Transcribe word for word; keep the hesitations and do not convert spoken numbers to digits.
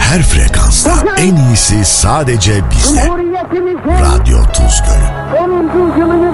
her frekansta, en iyisi sadece bizde. Radyo Tuzgölü. onuncu yılını